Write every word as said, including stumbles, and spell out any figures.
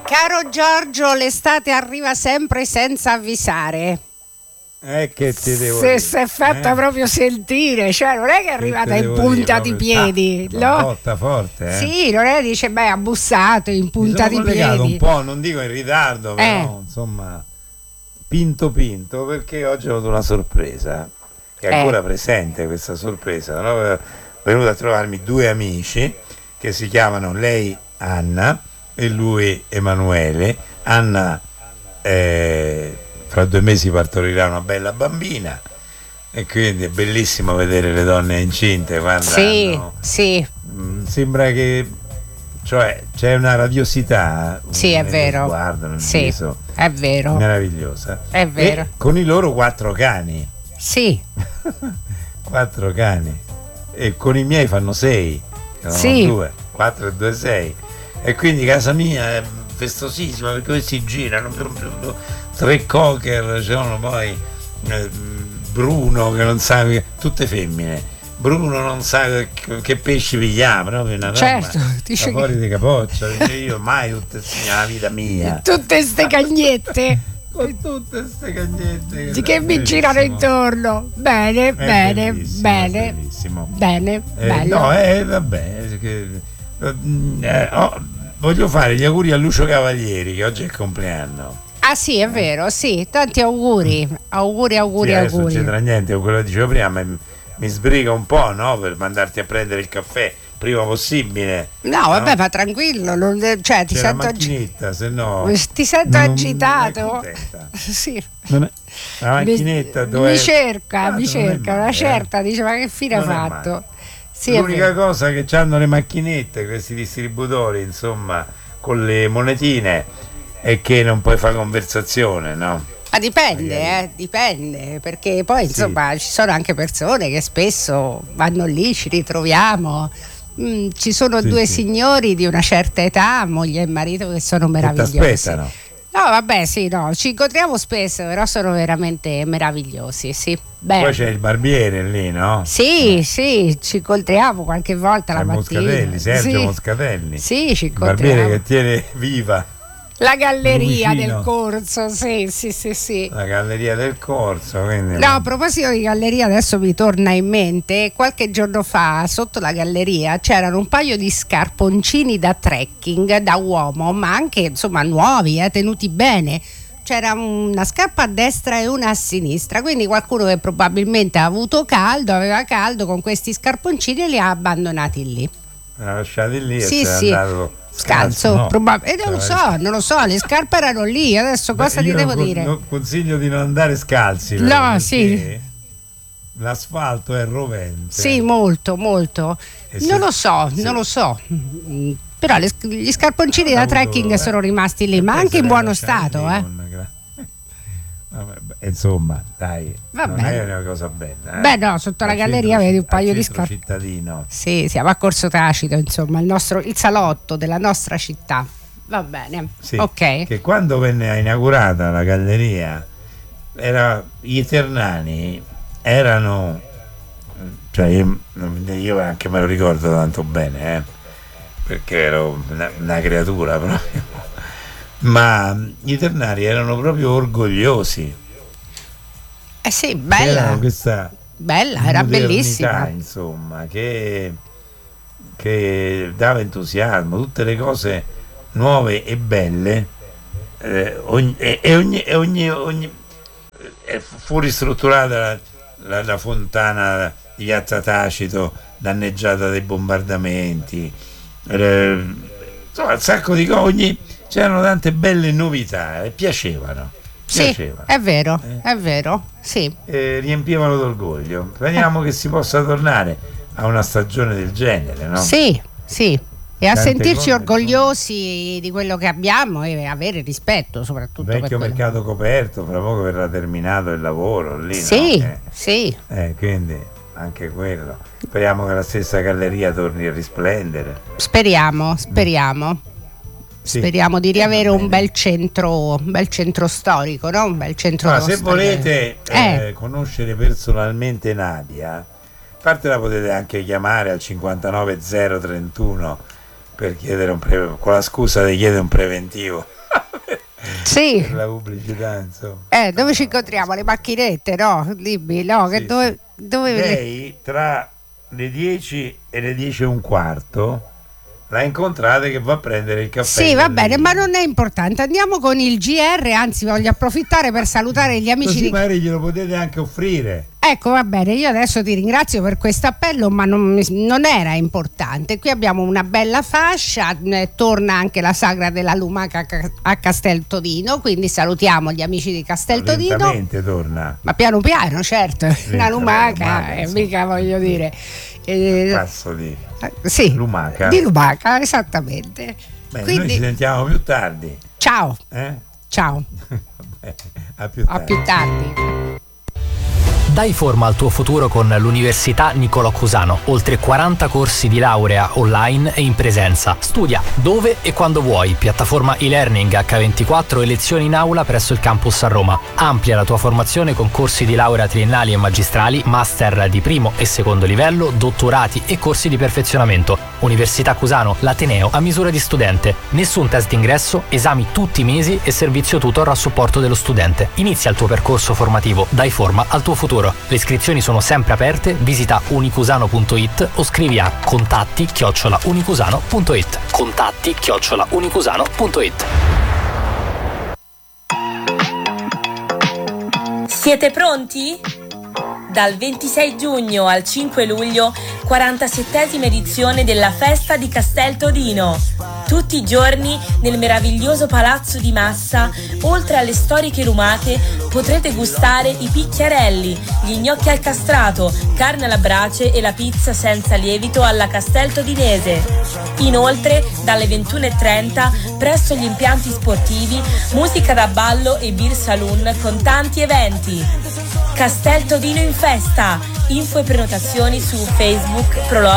Caro Giorgio, l'estate arriva sempre senza avvisare. Eh, che ti devo Se dire? si è fatta eh? proprio sentire, cioè non è che è arrivata in punta di piedi, ah, no? Botta forte, eh? Sì, non è che dice beh ha bussato in punta Mi sono di piedi. un po', non dico in ritardo, però eh. insomma pinto pinto, perché oggi ho avuto una sorpresa che è Eh. ancora presente, questa sorpresa, no? È venuto a trovarmi due amici che si chiamano lei Anna e lui Emanuele. Anna eh, fra due mesi partorirà una bella bambina e quindi è bellissimo vedere le donne incinte quando Sì, hanno, sì, mh, sembra che, cioè, c'è una radiosità, sì, è nello vero. sguardo, nel Sì, viso, è vero. meravigliosa. È vero. E con i loro quattro cani. Sì, Quattro cani. E con i miei fanno sei. Sono Sì. due, quattro e due, sei. E quindi casa mia è festosissima perché questi girano. Tre cocker, c'erano poi eh, Bruno che non sa, tutte femmine. Bruno non sa che, che pesci pigliamo, proprio una roba certo, dice da fuori che- di capoccia. Dice io mai tutte la vita mia. tutte ste cagnette Con tutte queste cagnette di che mi girano intorno. Bene, È bene, bellissimo, bene, è bellissimo. bene, Eh, bello. no, eh, vabbè, che, eh, oh, voglio fare gli auguri a Lucio Cavalieri che oggi è il compleanno. Ah sì, è vero, sì, tanti auguri, auguri, auguri, Sì, adesso non auguri. c'entra niente con quello che dicevo prima, ma mi sbriga un po', no? Per mandarti a prendere il caffè prima possibile. No, vabbè, ma tranquillo, non- cioè ti C'è la sento agi- macchinetta, se no ti sento non- non è agitato. contenta. Sì. Non è- la macchinetta mi, dove mi cerca, Ah, mi non è cerca, una male, eh. certa, dice ma che fine ha Non è fatto? male. Sì, è L'unica vero. cosa che hanno le macchinette, questi distributori, insomma, con le monetine, è che non puoi fare conversazione, no? Ma dipende, Magari. eh, dipende, perché poi Sì. insomma ci sono anche persone che spesso vanno lì, ci ritroviamo. Mm, ci sono Sì, due sì. signori di una certa età, moglie e marito, che sono Che meravigliosi. t'aspettano. No, vabbè, sì, no, ci incontriamo spesso, però sono veramente meravigliosi, sì. Beh, Poi c'è il barbiere lì, no? sì, sì, ci incontriamo qualche volta la C'è mattina. Moscatelli, Sergio Sì. Moscatelli. Sì, ci Il barbiere incontriamo. che tiene viva La galleria Lumicino. del corso, sì, sì, sì, sì. la galleria del corso. Quindi No, a proposito di galleria, adesso mi torna in mente, qualche giorno fa sotto la galleria c'erano un paio di scarponcini da trekking, da uomo, ma anche insomma nuovi, eh, tenuti bene. C'era una scarpa a destra e una a sinistra, quindi qualcuno che probabilmente ha avuto caldo, aveva caldo con questi scarponcini e li ha abbandonati lì. l'ha lasciati lì Sì, e se n'è sì. andato Scalzo, no. probab- e non lo Cioè, so, non lo so, le scarpe erano lì, adesso beh, cosa ti io devo con- dire? no- consiglio di non andare scalzi. No, però, sì. perché l'asfalto è rovente. Sì, molto, molto. E se- Non lo so, se- non lo so. Mm, Però le sc- gli scarponcini da Ha avuto- trekking eh, sono rimasti lì, e ma poi anche se in l'è buono lasciati stato, lì eh. con gra- Vabbè, beh, insomma, dai, Va non bene. è una cosa bella. eh. Beh, no, sotto la Al galleria centro vedi un citt- paio al di centro scarpe. cittadino. Sì, siamo a Corso Tacito, insomma, il nostro il salotto della nostra città. Va bene. Sì, Ok. che quando venne inaugurata la galleria era, gli Ternani erano, cioè io, io anche me lo ricordo tanto bene, eh, perché ero una, una creatura proprio, ma gli Ternani erano proprio orgogliosi. Eh sì, C'era bella. questa Bella, era modernità, bellissima. insomma, che, che dava entusiasmo, tutte le cose nuove e belle, eh, ogni, e, e ogni, e ogni, ogni eh, fu ristrutturata la, la, la fontana di Piazza Tacito danneggiata dai bombardamenti, eh, insomma un sacco di cose, ogni- c'erano tante belle novità e piacevano, Sì, piacevano. è vero, Eh. è vero. Sì. Eh, riempivano d'orgoglio. Speriamo che si possa tornare a una stagione del genere, no? Sì, sì. E a Tante sentirci cose, orgogliosi di quello che abbiamo e avere rispetto soprattutto per Vecchio quello. mercato coperto, fra poco verrà terminato il lavoro lì, Sì, no? Eh, sì. eh, quindi anche quello. Speriamo che la stessa galleria torni a risplendere. Speriamo, speriamo. Sì. Speriamo di Eh, riavere va un bene. bel centro, un bel centro storico, no? Un bel centro Allora, se storico. volete Eh. eh, conoscere personalmente Nadia, a parte la potete anche chiamare al cinquantanove zero trentuno per chiedere un pre- con la scusa di chiedere un preventivo. Sì. Per la pubblicità, insomma. Eh, dove ci incontriamo? Le macchinette, no? Dimmi, no? Che Sì, dove, sì. dove Lei tra le dieci e le dieci e un quarto la incontrate che va a prendere il caffè. Sì, va bene, ma non è importante. Andiamo con il G R, anzi voglio approfittare per salutare gli amici Così di... magari glielo potete anche offrire. Ecco, va bene, io adesso ti ringrazio per questo appello, ma non, mi- non era importante. Qui abbiamo una bella fascia, eh, torna anche la sagra della lumaca a Ca- a Casteltodino, quindi salutiamo gli amici di Casteltodino. Lentamente torna. Ma piano piano, certo, una lumaca, lumaca, eh, insomma. mica voglio dire. Eh, Cazzo di eh, sì, lumaca. di lumaca, esattamente. Bene, Quindi, noi ci sentiamo più tardi. ciao, Eh? ciao, Vabbè, a più a tardi. più tardi. Dai forma al tuo futuro con l'Università Niccolò Cusano. Oltre quaranta corsi di laurea online e in presenza. Studia dove e quando vuoi. Piattaforma e-learning acca ventiquattro e lezioni in aula presso il campus a Roma. Amplia la tua formazione con corsi di laurea triennali e magistrali, master di primo e secondo livello, dottorati e corsi di perfezionamento. Università Cusano, l'ateneo a misura di studente. Nessun test d'ingresso, esami tutti i mesi e servizio tutor a supporto dello studente. Inizia il tuo percorso formativo. Dai forma al tuo futuro. Le iscrizioni sono sempre aperte, visita unicusano punto it o scrivi a contatti chiocciola unicusano punto it. Contatti chiocciola unicusano punto it. Siete pronti? Dal ventisei giugno al cinque luglio, quarantasettesima edizione della Festa di Casteltodino. Tutti i giorni nel meraviglioso Palazzo di Massa, oltre alle storiche lumache, potrete gustare i picchiarelli, gli gnocchi al castrato, carne alla brace e la pizza senza lievito alla casteltodinese. Inoltre, dalle ventuno e trenta, presso gli impianti sportivi, musica da ballo e beer saloon con tanti eventi. Casteltodino in festa! Info e prenotazioni su Facebook Prolog